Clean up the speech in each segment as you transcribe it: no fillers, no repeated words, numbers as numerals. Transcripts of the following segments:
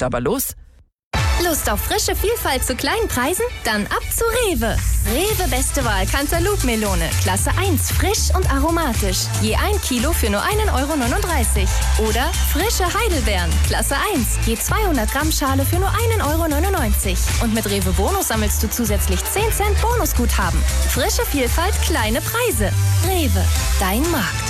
jetzt aber los. Lust auf frische Vielfalt zu kleinen Preisen? Dann ab zu Rewe. Rewe Beste Wahl Cantaloupe-Melone. Klasse 1, frisch und aromatisch. Je 1 Kilo für nur 1,39 €. Oder frische Heidelbeeren. Klasse 1, je 200 Gramm Schale für nur 1,99 €. Und mit Rewe Bonus sammelst du zusätzlich 10 Cent Bonusguthaben. Frische Vielfalt, kleine Preise. Rewe, dein Markt.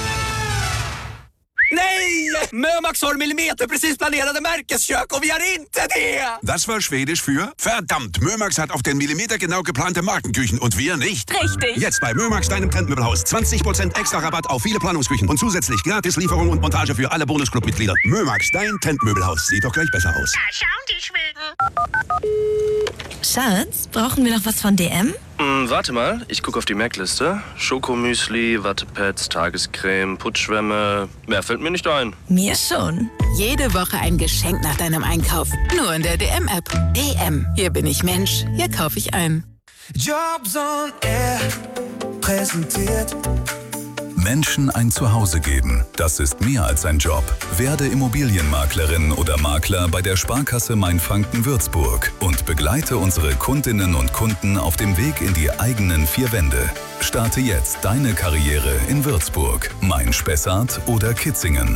Nej! Mömax har millimeterprecis planerade Märkeskök och vi har inte det! Das war Schwedisch für verdammt, Mömax hat auf den Millimeter genau geplante Markenküchen und wir nicht. Richtig. Jetzt bei Mömax, deinem Trendmöbelhaus. 20% extra Rabatt auf viele Planungsküchen und zusätzlich gratis Lieferung und Montage für alle Bonusclub-Mitglieder. Mömax, dein Trendmöbelhaus. Sieht doch gleich besser aus. Da schauen die Schweden. Schatz, brauchen wir noch was von DM? Warte mal, ich gucke auf die Merkliste. Schokomüsli, Wattepads, Tagescreme, Putzschwämme. Mehr fällt mir nicht ein. Mir schon. Jede Woche ein Geschenk nach deinem Einkauf. Nur in der DM-App. DM. Hier bin ich Mensch. Hier kaufe ich ein. Jobs on Air präsentiert. Menschen ein Zuhause geben, das ist mehr als ein Job. Werde Immobilienmaklerin oder Makler bei der Sparkasse Mainfranken-Würzburg und begleite unsere Kundinnen und Kunden auf dem Weg in die eigenen 4 Wände. Starte jetzt deine Karriere in Würzburg, Main-Spessart oder Kitzingen.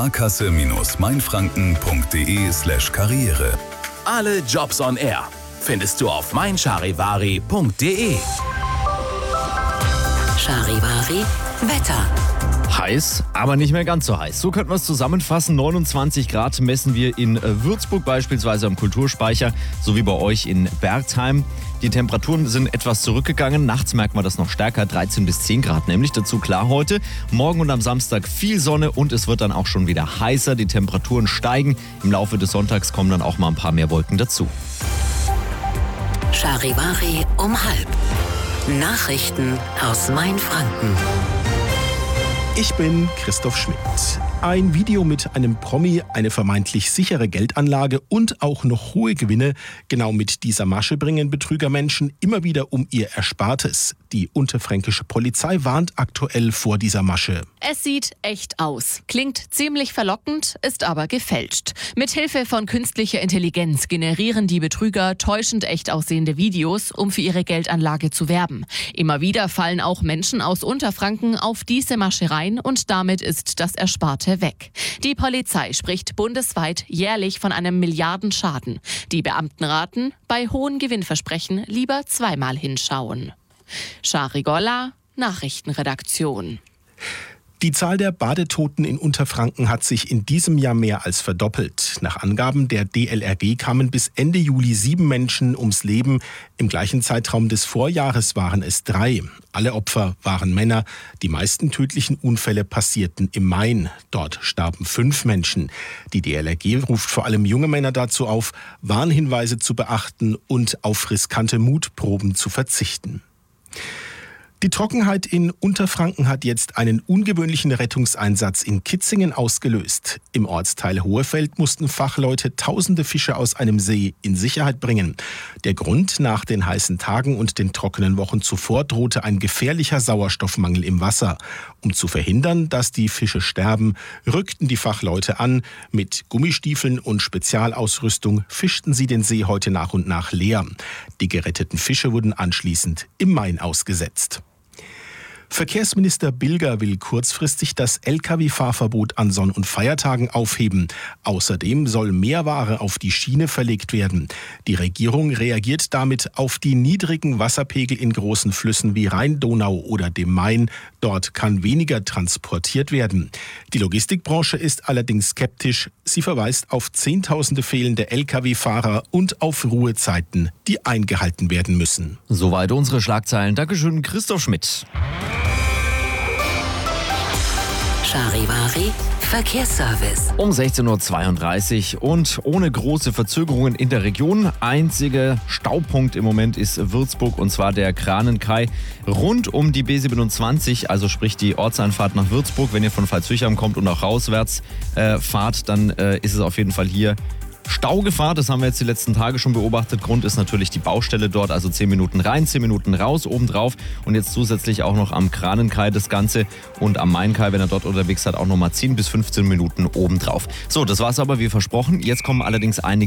Sparkasse-mainfranken.de/Karriere. Alle Jobs on Air findest du auf meincharivari.de. Charivari Wetter. Heiß, aber nicht mehr ganz so heiß. So könnten wir es zusammenfassen. 29 Grad messen wir in Würzburg beispielsweise am Kulturspeicher, sowie bei euch in Bergheim. Die Temperaturen sind etwas zurückgegangen. Nachts merkt man das noch stärker, 13 bis 10 Grad nämlich. Dazu klar heute. Morgen und am Samstag viel Sonne und es wird dann auch schon wieder heißer. Die Temperaturen steigen. Im Laufe des Sonntags kommen dann auch mal ein paar mehr Wolken dazu. Charivari um 12:30. Nachrichten aus Mainfranken. Ich bin Christoph Schmidt. Ein Video mit einem Promi, eine vermeintlich sichere Geldanlage und auch noch hohe Gewinne. Genau mit dieser Masche bringen Betrügermenschen immer wieder um ihr Erspartes. Die unterfränkische Polizei warnt aktuell vor dieser Masche. Es sieht echt aus, klingt ziemlich verlockend, ist aber gefälscht. Mithilfe von künstlicher Intelligenz generieren die Betrüger täuschend echt aussehende Videos, um für ihre Geldanlage zu werben. Immer wieder fallen auch Menschen aus Unterfranken auf diese Masche rein und damit ist das Ersparte weg. Die Polizei spricht bundesweit jährlich von einem Milliardenschaden. Die Beamten raten, bei hohen Gewinnversprechen lieber zweimal hinschauen. Shari Golla, Nachrichtenredaktion. Die Zahl der Badetoten in Unterfranken hat sich in diesem Jahr mehr als verdoppelt. Nach Angaben der DLRG kamen bis Ende Juli 7 Menschen ums Leben. Im gleichen Zeitraum des Vorjahres waren es 3. Alle Opfer waren Männer. Die meisten tödlichen Unfälle passierten im Main. Dort starben 5 Menschen. Die DLRG ruft vor allem junge Männer dazu auf, Warnhinweise zu beachten und auf riskante Mutproben zu verzichten. Die Trockenheit in Unterfranken hat jetzt einen ungewöhnlichen Rettungseinsatz in Kitzingen ausgelöst. Im Ortsteil Hohefeld mussten Fachleute tausende Fische aus einem See in Sicherheit bringen. Der Grund: nach den heißen Tagen und den trockenen Wochen zuvor drohte ein gefährlicher Sauerstoffmangel im Wasser. Um zu verhindern, dass die Fische sterben, rückten die Fachleute an. Mit Gummistiefeln und Spezialausrüstung fischten sie den See heute nach und nach leer. Die geretteten Fische wurden anschließend im Main ausgesetzt. Verkehrsminister Bilger will kurzfristig das Lkw-Fahrverbot an Sonn- und Feiertagen aufheben. Außerdem soll mehr Ware auf die Schiene verlegt werden. Die Regierung reagiert damit auf die niedrigen Wasserpegel in großen Flüssen wie Rhein-Donau oder dem Main. Dort kann weniger transportiert werden. Die Logistikbranche ist allerdings skeptisch. Sie verweist auf Zehntausende fehlende Lkw-Fahrer und auf Ruhezeiten, die eingehalten werden müssen. Soweit unsere Schlagzeilen. Dankeschön, Christoph Schmidt. Charivari Verkehrsservice. Um 16.32 Uhr und ohne große Verzögerungen in der Region. Einziger Staupunkt im Moment ist Würzburg, und zwar der Kranenkai rund um die B27, also sprich die Ortsanfahrt nach Würzburg. Wenn ihr von Pfalzüchheim kommt und auch rauswärts fahrt, dann ist es auf jeden Fall hier Staugefahr. Das haben wir jetzt die letzten Tage schon beobachtet. Grund ist natürlich die Baustelle dort, also 10 Minuten rein, 10 Minuten raus, obendrauf. Und jetzt zusätzlich auch noch am Kranenkai das Ganze und am Mainkai, wenn er dort unterwegs seid, auch nochmal 10 bis 15 Minuten obendrauf. So, das war's aber wie versprochen. Jetzt kommen allerdings einige